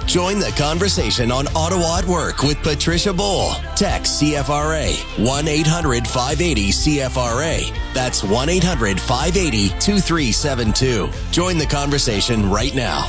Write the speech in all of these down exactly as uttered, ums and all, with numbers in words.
Join the conversation on Ottawa at Work with Patricia Bowl. Text C F R A one eight hundred five eighty C F R A. That's one eight hundred five eighty two three seven two. Join the conversation right now.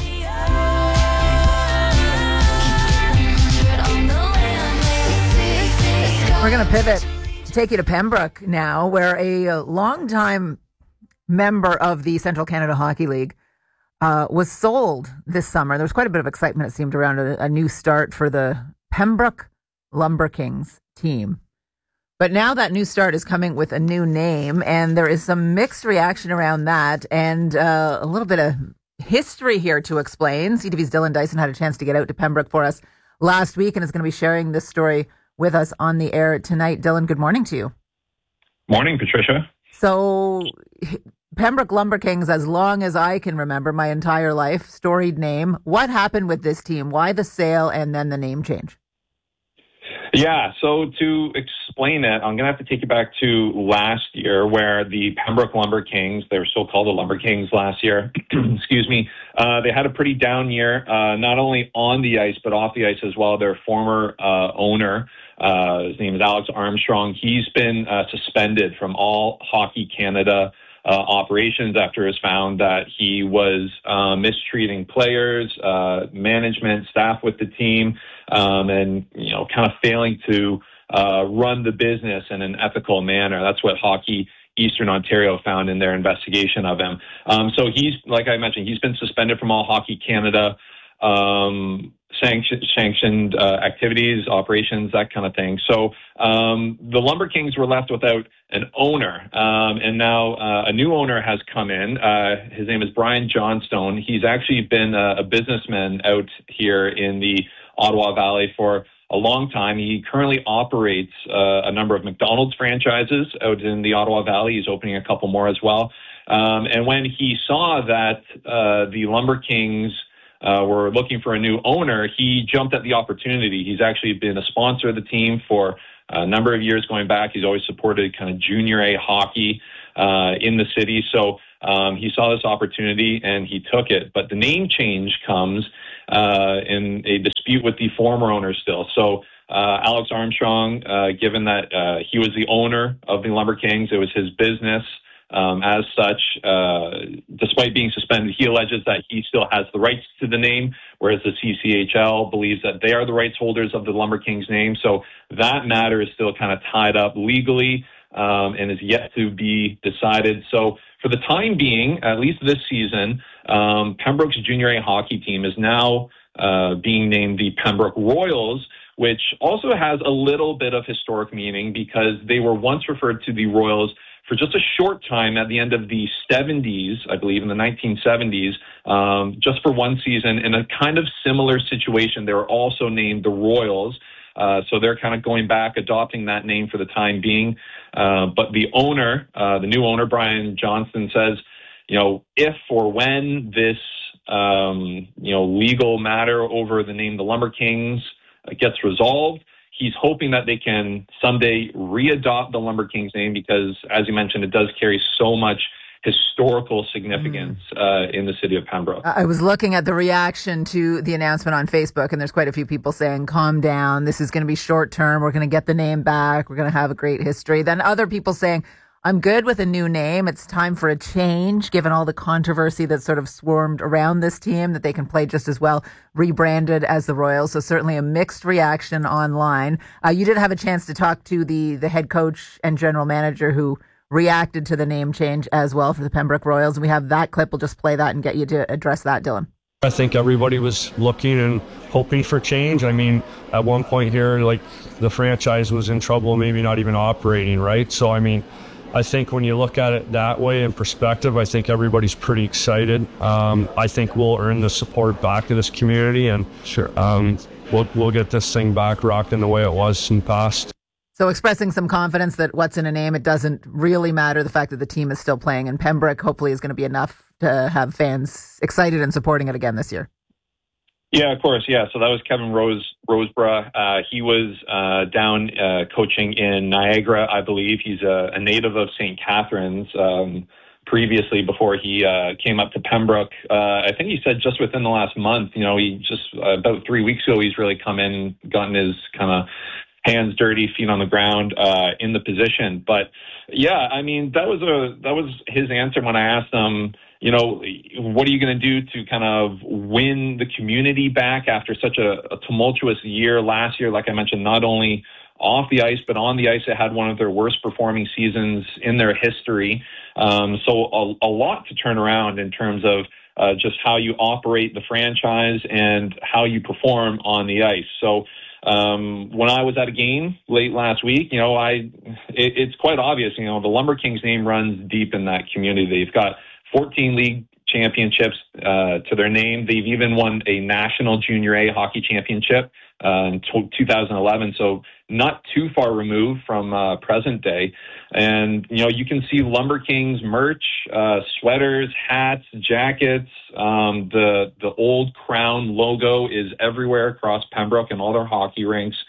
We're going to pivot to take you to Pembroke now, where a longtime member of the Central Canada Hockey League uh, was sold this summer. There was quite a bit of excitement, it seemed, around a, a new start for the Pembroke Lumber Kings team. But now that new start is coming with a new name, and there is some mixed reaction around that, and uh, a little bit of history here to explain. C T V's Dylan Dyson had a chance to get out to Pembroke for us last week and is going to be sharing this story with us on the air tonight. Dylan, good morning to you. Morning, Patricia. So, Pembroke Lumber Kings, as long as I can remember, my entire life, storied name. What happened with this team? Why the sale and then the name change? Yeah, so to explain it, I'm going to have to take you back to last year where the Pembroke Lumber Kings, they were still called the Lumber Kings last year, excuse me, uh, they had a pretty down year, uh, not only on the ice, but off the ice as well. Their former uh, owner, uh, his name is Alex Armstrong, he's been uh, suspended from all Hockey Canada Uh, operations after it was found that he was uh, mistreating players, uh, management, staff with the team, um, and, you know, kind of failing to uh, run the business in an ethical manner. That's what Hockey Eastern Ontario found in their investigation of him. Um, so he's, like I mentioned, he's been suspended from all Hockey Canada um, sanction, sanctioned uh, activities, operations, that kind of thing. So um, the Lumber Kings were left without an owner, um, and now uh, a new owner has come in. Uh, his name is Brian Johnstone. He's actually been a, a businessman out here in the Ottawa Valley for a long time. He currently operates uh, a number of McDonald's franchises out in the Ottawa Valley. He's opening a couple more as well. Um, and when he saw that uh, the Lumber Kings Uh, we're looking for a new owner, he jumped at the opportunity. He's actually been a sponsor of the team for a number of years going back. He's always supported kind of junior A hockey uh, in the city. So um, he saw this opportunity and he took it. But the name change comes uh, in a dispute with the former owner still. So uh, Alex Armstrong, uh, given that uh, he was the owner of the Lumber Kings, it was his business. Um, as such, uh, despite being suspended, he alleges that he still has the rights to the name, whereas the C C H L believes that they are the rights holders of the Lumber Kings name. So that matter is still kind of tied up legally um, and is yet to be decided. So for the time being, at least this season, um, Pembroke's junior A hockey team is now uh, being named the Pembroke Royals, which also has a little bit of historic meaning because they were once referred to the Royals for just a short time at the end of the seventies, I believe, in the nineteen seventies, um, just for one season in a kind of similar situation. They were also named the Royals. Uh, so they're kind of going back, adopting that name for the time being. Uh, but the owner, uh, the new owner, Brian Johnston, says, you know, if or when this, um, you know, legal matter over the name the Lumber Kings uh, gets resolved, he's hoping that they can someday readopt the Lumber Kings name because, as you mentioned, it does carry so much historical significance mm. uh, in the city of Pembroke. I was looking at the reaction to the announcement on Facebook, and there's quite a few people saying, calm down, this is going to be short term, we're going to get the name back, we're going to have a great history. Then other people saying, I'm good with a new name. It's time for a change, given all the controversy that sort of swarmed around this team, that they can play just as well rebranded as the Royals. So certainly a mixed reaction online. Uh, you did have a chance to talk to the, the head coach and general manager who reacted to the name change as well for the Pembroke Royals. And we have that clip. We'll just play that and get you to address that, Dylan. I think everybody was looking and hoping for change. I mean, at one point here, like, the franchise was in trouble, maybe not even operating, right? So, I mean, I think when you look at it that way in perspective, I think everybody's pretty excited. Um, I think we'll earn the support back of this community, and sure, um, we'll we'll get this thing back rocking the way it was in the past. So expressing some confidence that what's in a name, it doesn't really matter. The fact that the team is still playing in Pembroke hopefully is going to be enough to have fans excited and supporting it again this year. Yeah, of course. Yeah. So that was Kevin Rose, Roseborough. Uh, he was uh, down uh, coaching in Niagara, I believe. He's a, a native of Saint Catharines um, previously before he uh, came up to Pembroke. Uh, I think he said just within the last month, you know, he just about three weeks ago, he's really come in, gotten his kind of hands dirty, feet on the ground uh, in the position. But yeah, I mean, that was a that was his answer when I asked him, you know, what are you going to do to kind of win the community back after such a, a tumultuous year last year? Like I mentioned, not only off the ice, but on the ice, it had one of their worst performing seasons in their history. Um, so a, a lot to turn around in terms of uh, just how you operate the franchise and how you perform on the ice. So um, when I was at a game late last week, you know, I it, it's quite obvious, you know, the Lumber Kings name runs deep in that community. They've got fourteen league championships uh, to their name. They've even won a national junior A hockey championship uh, in two thousand eleven. So not too far removed from uh, present day. And, you know, you can see Lumber Kings merch, uh, sweaters, hats, jackets. Um, the, the old Crown logo is everywhere across Pembroke and all their hockey rinks.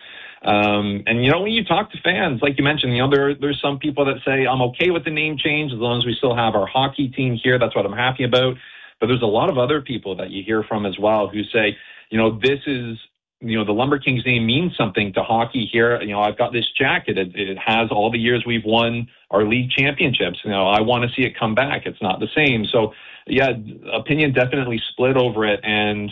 Um, and, you know, when you talk to fans, like you mentioned, you know, there, there's some people that say, I'm okay with the name change as long as we still have our hockey team here. That's what I'm happy about. But there's a lot of other people that you hear from as well who say, you know, this is, you know, the Lumber Kings name means something to hockey here. You know, I've got this jacket. It, it has all the years we've won our league championships. You know, I want to see it come back. It's not the same. So, yeah, opinion definitely split over it. And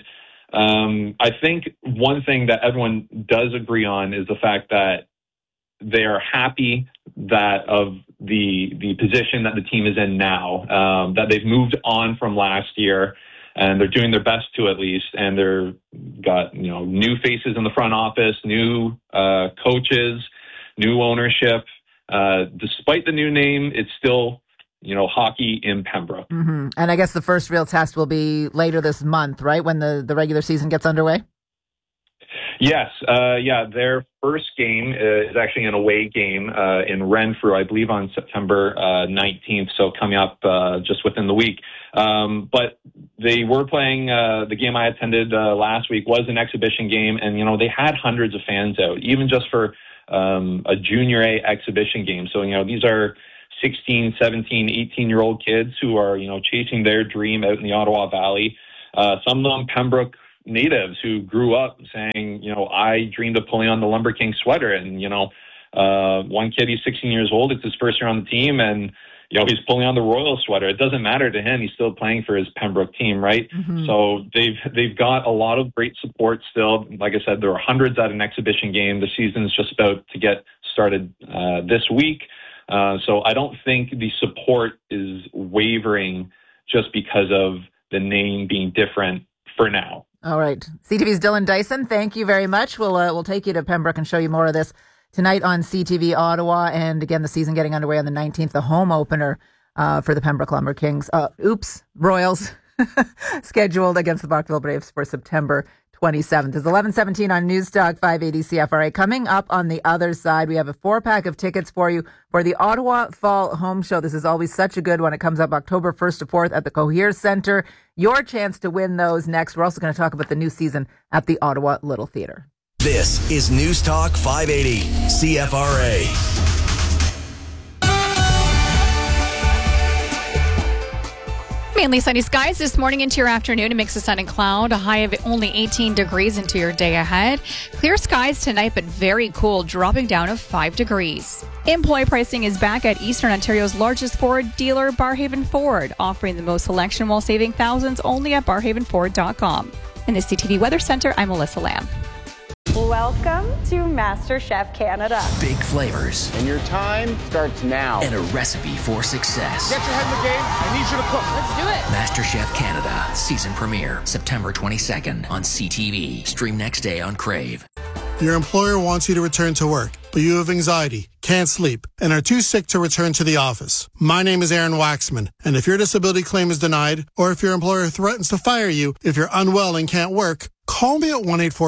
um, I think one thing that everyone does agree on is the fact that they are happy that of the the position that the team is in now, um, that they've moved on from last year. And they're doing their best to, at least, and they're got, you know, new faces in the front office, new uh, coaches, new ownership. Uh, despite the new name, it's still, you know, hockey in Pembroke. Mm-hmm. And I guess the first real test will be later this month, right, when the, the regular season gets underway? Yes, uh, yeah. Their first game uh, is actually an away game uh, in Renfrew, I believe, on September uh, nineteenth. So coming up uh, just within the week. Um, but they were playing uh, the game I attended uh, last week was an exhibition game, and you know they had hundreds of fans out, even just for um, a junior A exhibition game. So you know these are sixteen, seventeen, eighteen year old kids who are you know chasing their dream out in the Ottawa Valley. Uh, some of them Pembroke natives who grew up saying, you know, I dreamed of pulling on the Lumber King sweater. And, you know, uh, one kid, he's sixteen years old. It's his first year on the team. And, you know, he's pulling on the Royal sweater. It doesn't matter to him. He's still playing for his Pembroke team, right? Mm-hmm. So they've they've got a lot of great support still. Like I said, there are hundreds at an exhibition game. The season's just about to get started uh, this week. Uh, so I don't think the support is wavering just because of the name being different for now. All right. C T V's Dylan Dyson, thank you very much. We'll uh, we'll take you to Pembroke and show you more of this tonight on C T V Ottawa. And again, the season getting underway on the nineteenth, the home opener uh, for the Pembroke Lumber Kings. Uh, oops, Royals scheduled against the Brockville Braves for September twenty-seventh. It's eleven seventeen on Newstalk five eighty C F R A. Coming up on the other side, we have a four-pack of tickets for you for the Ottawa Fall Home Show. This is always such a good one. It comes up October first to fourth at the Cohere Centre. Your chance to win those next. We're also going to talk about the new season at the Ottawa Little Theatre. This is Newstalk five eighty C F R A. Mainly sunny skies this morning into your afternoon. A mix of sun and cloud. A high of only eighteen degrees into your day ahead. Clear skies tonight, but very cool, dropping down to five degrees. Employee pricing is back at Eastern Ontario's largest Ford dealer, Barhaven Ford, offering the most selection while saving thousands only at barhaven ford dot com. In the C T V Weather Center, I'm Alyssa Lamb. Welcome to MasterChef Canada. Big flavors. And your time starts now. And a recipe for success. Get your head in the game. I need you to cook. Let's do it. MasterChef Canada. Season premiere. September twenty-second on C T V. Stream next day on Crave. Your employer wants you to return to work, but you have anxiety, can't sleep, and are too sick to return to the office. My name is Aaron Waxman, and if your disability claim is denied, or if your employer threatens to fire you if you're unwell and can't work, call me at one eight four four,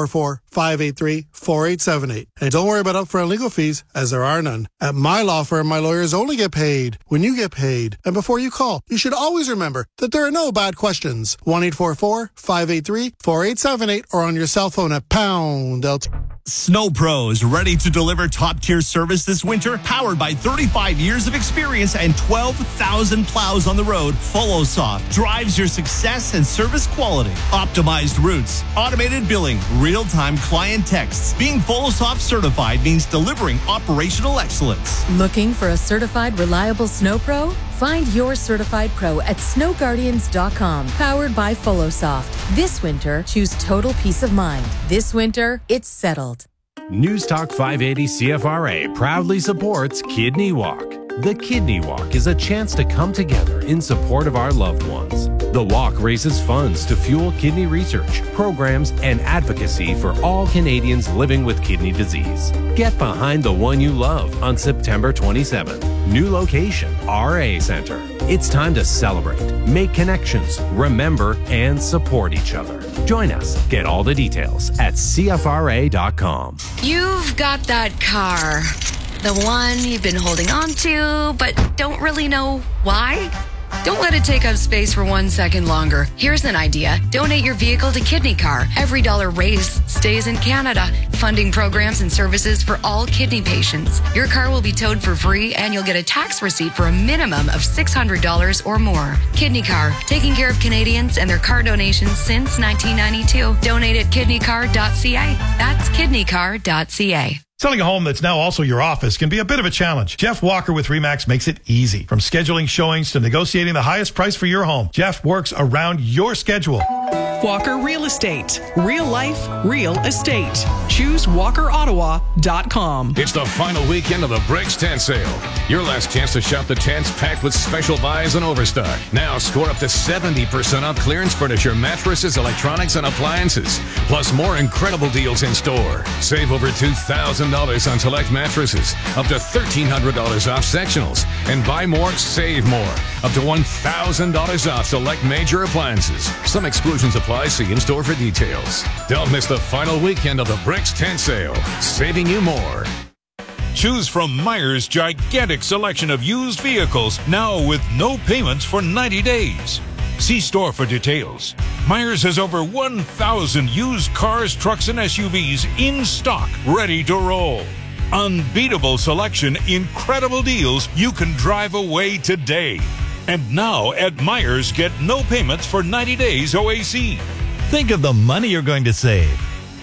five eight three, four eight seven eight. And don't worry about upfront legal fees, as there are none. At my law firm, my lawyers only get paid when you get paid. And before you call, you should always remember that there are no bad questions. one eight four four, five eight three, four eight seven eight or on your cell phone at pound. Snow Pros, ready to deliver top-tier service this winter? Powered by thirty-five years of experience and twelve thousand plows on the road, FollowSoft drives your success and service quality. Optimized routes, automated billing, real-time client texts. Being FollowSoft certified means delivering operational excellence. Looking for a certified, reliable Snow Pro? Find your certified pro at snow guardians dot com. Powered by FollowSoft. This winter, choose total peace of mind. This winter, it's settled. News Talk five eighty C F R A proudly supports Kidney Walk. The Kidney Walk is a chance to come together in support of our loved ones. The walk raises funds to fuel kidney research, programs, and advocacy for all Canadians living with kidney disease. Get behind the one you love on September twenty-seventh. New location, R A Center. It's time to celebrate, make connections, remember, and support each other. Join us. Get all the details at C F R A dot com. You've got that car. The one you've been holding on to, but don't really know why? Don't let it take up space for one second longer. Here's an idea. Donate your vehicle to Kidney Car. Every dollar raised stays in Canada, funding programs and services for all kidney patients. Your car will be towed for free, and you'll get a tax receipt for a minimum of six hundred dollars or more. Kidney Car, taking care of Canadians and their car donations since nineteen ninety-two. Donate at kidney car dot c a. That's kidney car dot c a. Selling a home that's now also your office can be a bit of a challenge. Jeff Walker with RE/MAX makes it easy. From scheduling showings to negotiating the highest price for your home, Jeff works around your schedule. Walker Real Estate. Real life, real estate. Choose walker ottawa dot com. It's the final weekend of the Bricks Tent Sale. Your last chance to shop the tents packed with special buys and overstock. Now score up to seventy percent off clearance furniture, mattresses, electronics, and appliances. Plus more incredible deals in store. Save over two thousand dollars on select mattresses, up to thirteen hundred dollars off sectionals, and buy more, save more. Up to one thousand dollars off select major appliances. Some exclusions apply. See in store for details. Don't miss the final weekend of the Bricks Tent Sale, saving you more. Choose from Myers' gigantic selection of used vehicles, now with no payments for ninety days. See store for details. Myers has over one thousand used cars, trucks, and S U Vs in stock, ready to roll. Unbeatable selection, incredible deals. You can drive away today. And now at Myers, get no payments for ninety days O A C. Think of the money you're going to save.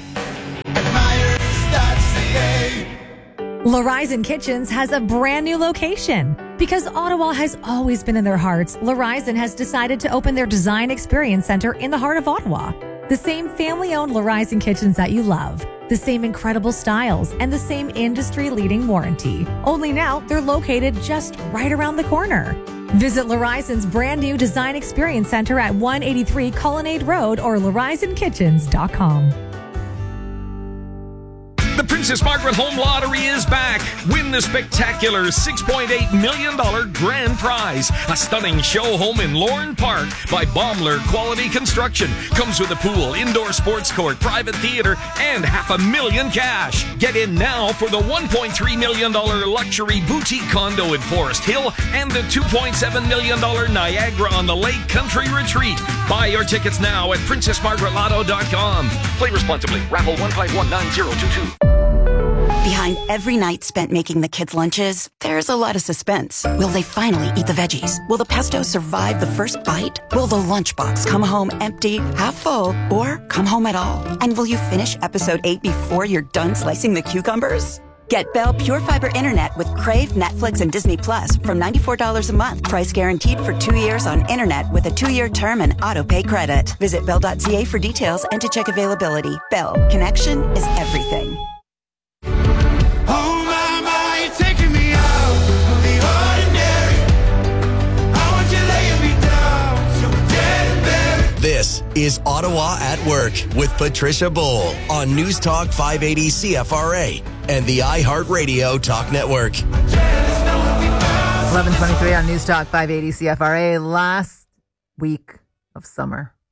L'Horizon Kitchens has a brand new location. Because Ottawa has always been in their hearts, L'Horizon has decided to open their Design Experience Center in the heart of Ottawa. The same family-owned L'Horizon Kitchens that you love. The same incredible styles and the same industry-leading warranty. Only now, they're located just right around the corner. Visit L'Horizon's brand new Design Experience Center at one eighty-three Colonnade Road or L'Horizon Kitchens dot com. The Princess Margaret Home Lottery is back. Win the spectacular six point eight million dollars grand prize. A stunning show home in Lorne Park by Baumler Quality Construction. Comes with a pool, indoor sports court, private theater, and half a million cash. Get in now for the one point three million dollars luxury boutique condo in Forest Hill and the two point seven million dollars Niagara on the Lake Country Retreat. Buy your tickets now at princess margaret lotto dot com. Play responsibly. Raffle one five one nine zero two two. Behind every night spent making the kids' lunches, there's a lot of suspense. Will they finally eat the veggies? Will the pesto survive the first bite? Will the lunchbox come home empty, half full, or come home at all? And will you finish episode eight before you're done slicing the cucumbers? Get Bell Pure Fiber Internet with Crave, Netflix, and Disney Plus from ninety-four dollars a month. Price guaranteed for two years on internet with a two-year term and auto-pay credit. Visit bell dot c a for details and to check availability. Bell. Connection is everything. This is Ottawa at Work with Patricia Bull on News Talk five eighty C F R A and the iHeartRadio Talk Network. eleven twenty-three on News Talk five eighty C F R A. Last week of summer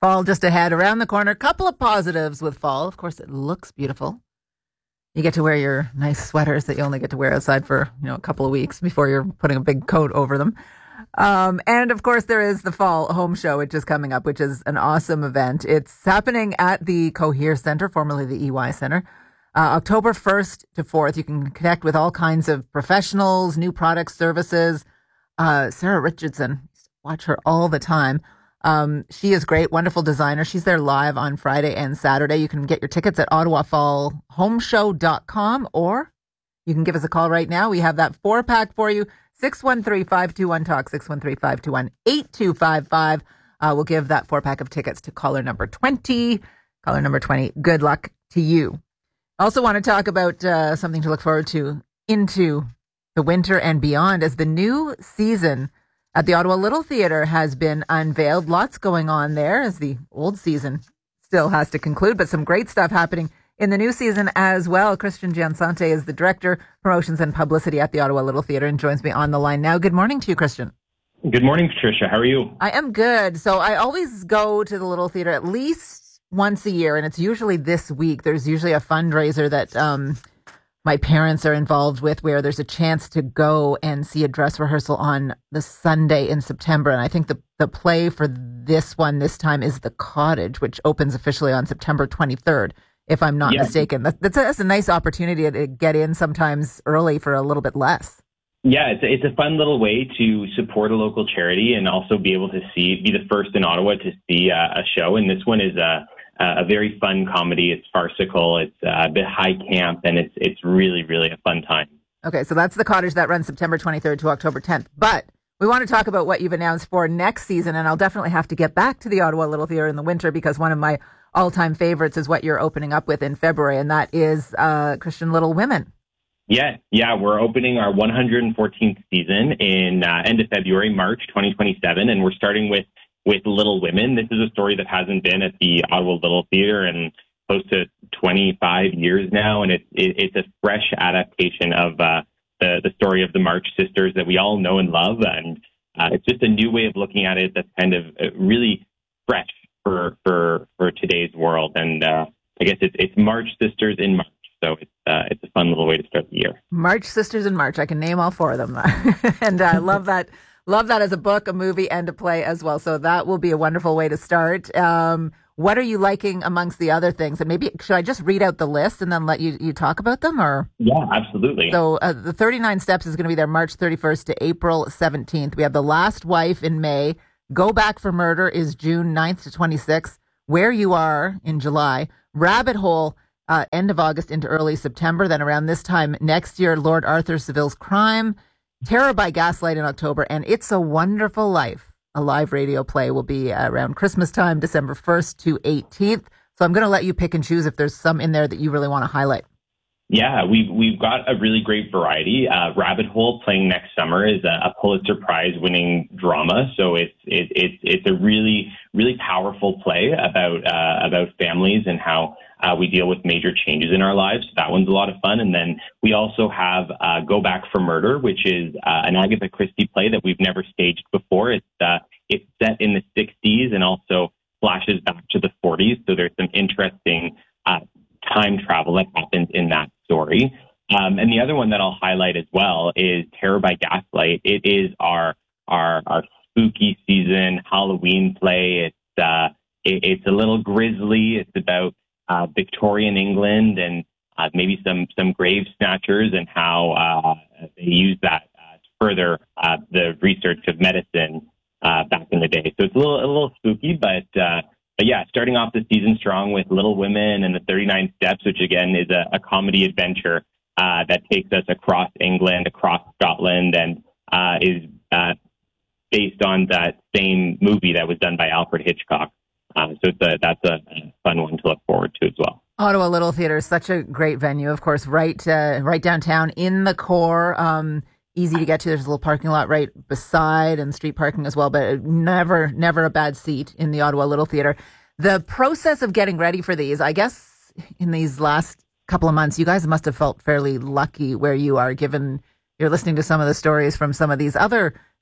Fall just ahead, around the corner. Couple of positives with fall. Of course, it looks beautiful. You get to wear your nice sweaters that you only get to wear outside for, you know, a couple of weeks before you're putting a big coat over them. Um, and of course, there is the Fall Home Show, which is coming up, which is an awesome event. It's happening at the Cohere Center, formerly the E Y Center, uh, October first to fourth. You can connect with all kinds of professionals, new products, services. Uh, Sarah Richardson, watch her all the time. Um, she is great, wonderful designer. She's there live on Friday and Saturday. You can get your tickets at ottawa fall home show dot com, or you can give us a call right now. We have that four pack for you. six one three, five two one, talk, six one three, five two one, eight two five five. Uh, we'll give that four pack of tickets to caller number twenty. Caller number twenty. Good luck to you. Also want to talk about uh, something to look forward to into the winter and beyond, as the new season at the Ottawa Little Theatre has been unveiled. Lots going on there as the old season still has to conclude, but some great stuff happening in the new season as well. Christian Giansante is the Director, Promotions and Publicity at the Ottawa Little Theatre and joins me on the line now. Good morning to you, Christian. Good morning, Patricia. How are you? I am good. So I always go to the Little Theatre at least once a year, and it's usually this week. There's usually a fundraiser that um, my parents are involved with, where there's a chance to go and see a dress rehearsal on the Sunday in September. And I think the, the play for this one this time is The Cottage, which opens officially on September twenty-third, if I'm not yeah. mistaken. That, that's, a, that's a nice opportunity to get in sometimes early for a little bit less. Yeah, it's a, it's a fun little way to support a local charity and also be able to see, be the first in Ottawa to see uh, a show. And this one is a a very fun comedy. It's farcical. It's a bit high camp, and it's it's really, really a fun time. Okay, so that's The Cottage. That runs September twenty-third to October tenth. But we want to talk about what you've announced for next season, and I'll definitely have to get back to the Ottawa Little Theatre in the winter, because one of my all-time favorites is what you're opening up with in February, and that is uh, Christian Little Women. Yeah, yeah, we're opening our one hundred fourteenth season in uh, end of February, March twenty twenty-seven, and we're starting with with Little Women. This is a story that hasn't been at the Ottawa Little Theatre in close to twenty-five years now, and it's it, it's a fresh adaptation of uh, the the story of the March sisters that we all know and love, and uh, it's just a new way of looking at it that's kind of really fresh for for for today's world. And uh, I guess it's it's March sisters in March, so it's uh, it's a fun little way to start the year. March sisters in March. I can name all four of them, and I uh, love that. Love that as a book, a movie, and a play as well. So that will be a wonderful way to start. Um, what are you liking amongst the other things? And maybe, should I just read out the list and then let you, you talk about them? Or Yeah, absolutely. So uh, the thirty-nine Steps is going to be there March thirty-first to April seventeenth. We have The Last Wife in May. Go Back for Murder is June ninth to twenty-sixth. Where You Are in July. Rabbit Hole, uh, end of August into early September. Then around this time next year, Lord Arthur Seville's Crime. Terror by Gaslight in October, and It's a Wonderful Life, a live radio play, will be around Christmas time, December first to eighteenth. So I'm going to let you pick and choose if there's some in there that you really want to highlight. Yeah, we've we've got a really great variety. Uh, Rabbit Hole, playing next summer, is a, a Pulitzer Prize winning drama. So it's it, it's it's a really really powerful play about uh, about families and how uh, we deal with major changes in our lives. So that one's a lot of fun. And then we also have uh, Go Back for Murder, which is uh, an Agatha Christie play that we've never staged before. It's uh, it's set in the sixties and also flashes back to the forties. So there's some interesting uh, time travel that happens in that story. Um, and the other one that I'll highlight as well is Terror by Gaslight. It is our our, our spooky season Halloween play. It's uh, it, it's a little grisly. It's about uh, Victorian England and uh, maybe some some grave snatchers and how uh, they use that uh, to further uh, the research of medicine uh, back in the day. So it's a little a little spooky, but uh, But yeah, starting off the season strong with Little Women and the thirty-nine Steps, which again is a, a comedy adventure uh, that takes us across England, across Scotland, and uh, is uh, based on that same movie that was done by Alfred Hitchcock. Uh, so it's a, that's a fun one to look forward to as well. Ottawa Little Theatre is such a great venue, of course, right uh, right downtown in the core. Um, easy to get to. There's a little parking lot right beside and street parking as well, but never, never a bad seat in the Ottawa Little Theatre. The process of getting ready for these, I guess in these last couple of months, you guys must have felt fairly lucky where you are, given you're listening to some of the stories from some of these other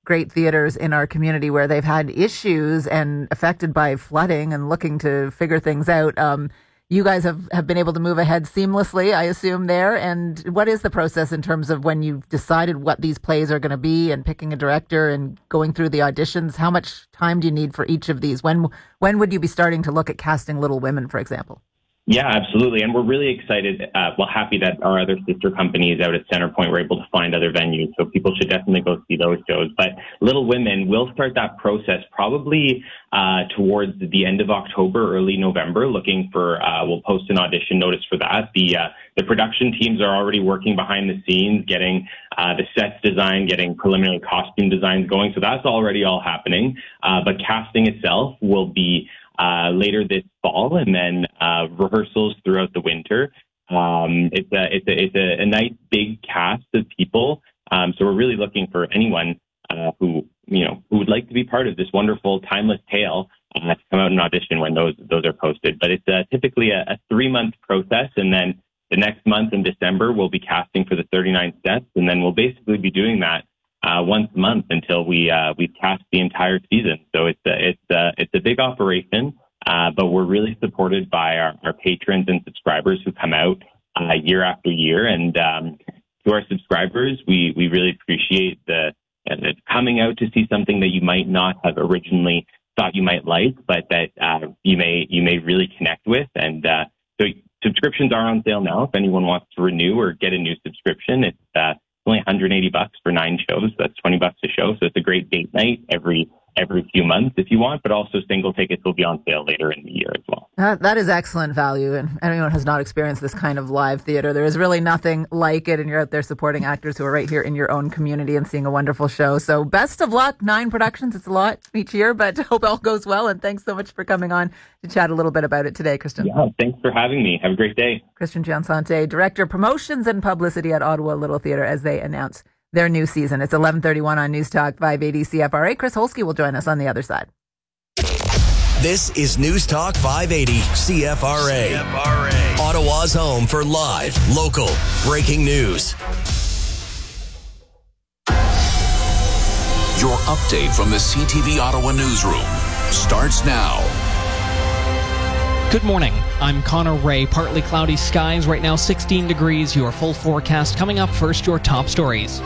great theaters in our community where they've had issues and affected by flooding and looking to figure things out. Um, you guys have, have been able to move ahead seamlessly, I assume, there. And what is the process in terms of when you've decided what these plays are going to be and picking a director and going through the auditions? How much time do you need for each of these? When when would you be starting to look at casting Little Women, for example? Yeah, absolutely. And we're really excited, uh, well, happy that our other sister companies out at Centrepoint were able to find other venues. So people should definitely go see those shows. But Little Women, we'll start that process probably uh, towards the end of October, early November, looking for, uh, we'll post an audition notice for that. The uh, the production teams are already working behind the scenes, getting uh, the sets designed, getting preliminary costume designs going. So that's already all happening. Uh, but casting itself will be Uh, later this fall, and then uh, rehearsals throughout the winter. Um, it's a it's a it's a, a nice big cast of people. Um, so we're really looking for anyone uh, who you know who would like to be part of this wonderful timeless tale uh, to come out and audition when those those are posted. But it's uh, typically a, a three month process, and then the next month in December we'll be casting for the thirty-nine sets, and then we'll basically be doing that Uh, once a month until we uh, we've cast the entire season. So it's a, it's a, it's a big operation, uh, but we're really supported by our, our patrons and subscribers who come out uh, year after year. And um, to our subscribers, we we really appreciate the uh, coming out to see something that you might not have originally thought you might like, but that uh, you may you may really connect with. And uh, so subscriptions are on sale now. If anyone wants to renew or get a new subscription, it's uh, only one hundred eighty bucks for nine shows. That's twenty bucks a show. So it's a great date night every every few months if you want, but also single tickets will be on sale later in the year as well. Uh, that is excellent value. And anyone who has not experienced this kind of live theater, there is really nothing like it. And you're out there supporting actors who are right here in your own community and seeing a wonderful show. So best of luck. Nine productions. It's a lot each year, but hope all goes well. And thanks so much for coming on to chat a little bit about it today, Christian. Yeah, thanks for having me. Have a great day. Christian Giansante, Director of Promotions and Publicity at Ottawa Little Theatre, as they announce their new season. It's eleven thirty-one on News Talk five eighty C F R A. Chris Holsky will join us on the other side. This is News Talk five eighty C F R A. C F R A. Ottawa's home for live, local, breaking news. Your update from the C T V Ottawa newsroom starts now. Good morning. I'm Connor Ray. Partly cloudy skies right now, sixteen degrees. Your full forecast coming up. First, your top stories.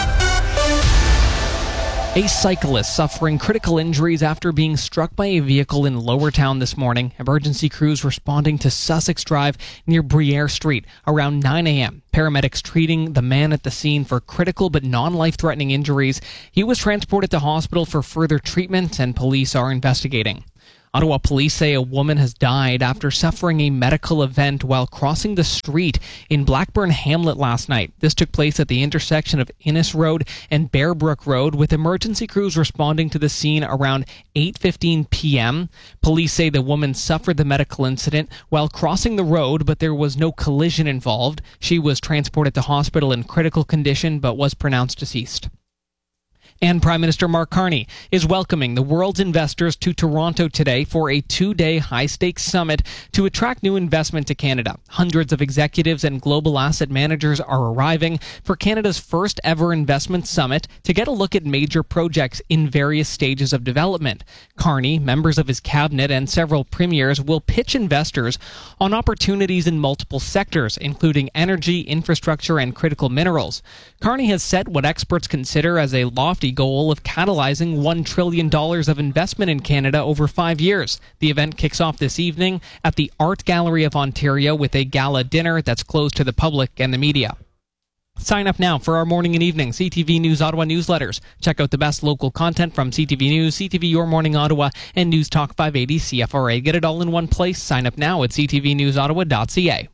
A cyclist suffering critical injuries after being struck by a vehicle in Lowertown this morning. Emergency crews responding to Sussex Drive near Briere Street around nine a.m. Paramedics treating the man at the scene for critical but non-life-threatening injuries. He was transported to hospital for further treatment, and police are investigating. Ottawa police say a woman has died after suffering a medical event while crossing the street in Blackburn Hamlet last night. This took place at the intersection of Innes Road and Bearbrook Road, with emergency crews responding to the scene around eight fifteen p.m. Police say the woman suffered the medical incident while crossing the road, but there was no collision involved. She was transported to hospital in critical condition but was pronounced deceased. And Prime Minister Mark Carney is welcoming the world's investors to Toronto today for a two-day high-stakes summit to attract new investment to Canada. Hundreds of executives and global asset managers are arriving for Canada's first ever investment summit to get a look at major projects in various stages of development. Carney, members of his cabinet, and several premiers will pitch investors on opportunities in multiple sectors, including energy, infrastructure, and critical minerals. Carney has set what experts consider as a lofty goal of catalyzing one trillion dollars of investment in Canada over five years. The event kicks off this evening at the Art Gallery of Ontario with a gala dinner that's closed to the public and the media. Sign up now for our morning and evening C T V News Ottawa newsletters. Check out the best local content from C T V News, C T V Your Morning Ottawa, and News Talk five eighty C F R A. Get it all in one place. Sign up now at c t v news ottawa dot c a.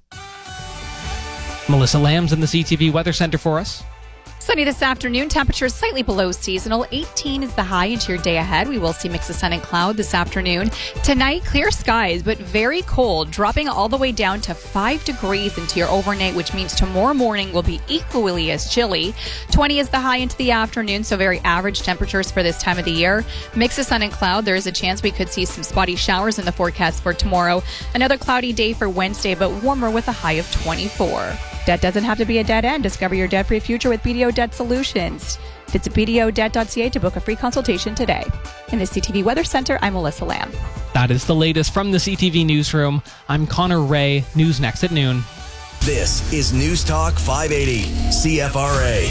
Melissa Lamb's in the C T V Weather Center for us. Sunny this afternoon. Temperatures slightly below seasonal. eighteen is the high into your day ahead. We will see mix of sun and cloud this afternoon. Tonight, clear skies, but very cold, dropping all the way down to five degrees into your overnight, which means tomorrow morning will be equally as chilly. twenty is the high into the afternoon, so very average temperatures for this time of the year. Mix of sun and cloud. There is a chance we could see some spotty showers in the forecast for tomorrow. Another cloudy day for Wednesday, but warmer with a high of twenty-four. Debt doesn't have to be a dead end. Discover your debt-free future with B D O Debt Solutions. Visit b d o debt dot c a to book a free consultation today. In the C T V Weather Center, I'm Melissa Lamb. That is the latest from the C T V Newsroom. I'm Connor Ray. News next at noon. This is News Talk five eighty C F R A.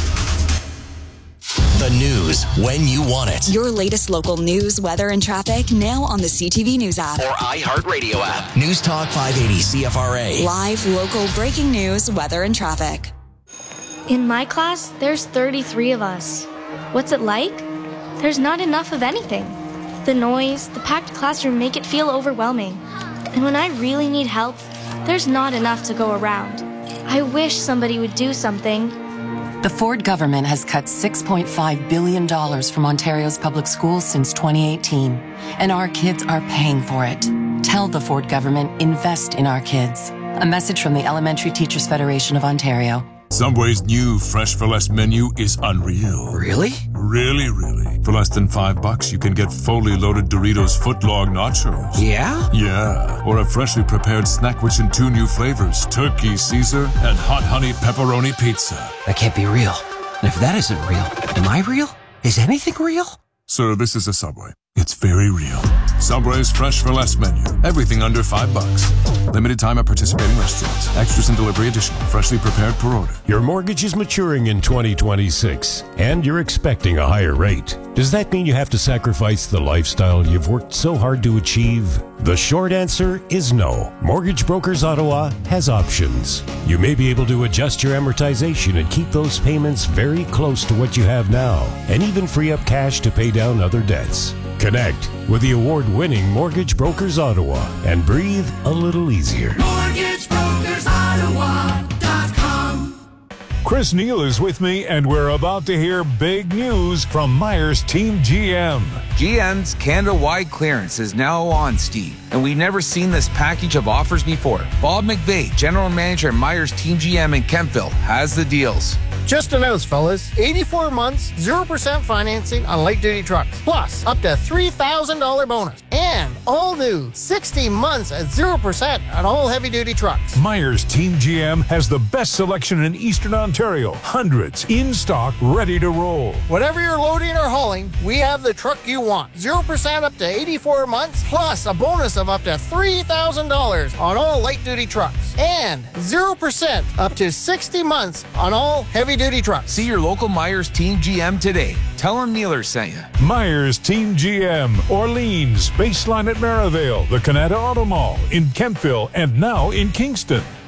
The news when you want it. Your latest local news, weather, and traffic now on the C T V News app. Or iHeartRadio app. News Talk five eighty C F R A. Live, local, breaking news, weather, and traffic. In my class, there's thirty-three of us. What's it like? There's not enough of anything. The noise, the packed classroom make it feel overwhelming. And when I really need help, there's not enough to go around. I wish somebody would do something. The Ford government has cut six point five billion dollars from Ontario's public schools since twenty eighteen, and our kids are paying for it. Tell the Ford government, invest in our kids. A message from the Elementary Teachers Federation of Ontario. Subway's new Fresh for Less menu is unreal. Really? Really, really. For less than five bucks, you can get fully loaded Doritos footlong nachos. Yeah? Yeah. Or a freshly prepared snack rich in two new flavors, Turkey Caesar and Hot Honey Pepperoni Pizza. That can't be real. And if that isn't real, am I real? Is anything real? Sir, this is a Subway. It's very real. Subway's Fresh for Less menu. Everything under five bucks. Limited time at participating restaurants. Extras and delivery additional. Freshly prepared per order. Your mortgage is maturing in twenty twenty-six, and you're expecting a higher rate. Does that mean you have to sacrifice the lifestyle you've worked so hard to achieve? The short answer is no. Mortgage Brokers Ottawa has options. You may be able to adjust your amortization and keep those payments very close to what you have now, and even free up cash to pay down other debts. Connect with the award-winning Mortgage Brokers Ottawa and breathe a little easier. Mortgage Brokers Ottawa dot com. Chris Neal is with me, and we're about to hear big news from Myers Team G M. G M's Canada-wide clearance is now on, Steve, and we've never seen this package of offers before. Bob McVeigh, General Manager at Myers Team G M in Kemptville, has the deals. Just announced, fellas. eighty-four months, zero percent financing on light-duty trucks. Plus, up to three thousand dollars bonus. And all new, sixty months at zero percent on all heavy-duty trucks. Myers Team G M has the best selection in Eastern Ontario. Hundreds in stock, ready to roll. Whatever you're loading or hauling, we have the truck you want. zero percent up to eighty-four months, plus a bonus of up to three thousand dollars on all light-duty trucks. And zero percent up to sixty months on all heavy duty trucks. See your local Myers Team G M today. Tell them Neeler sent you. Myers Team G M, Orleans, Baseline at Maryvale, the Canada Auto Mall, in Kemptville, and now in Kingston.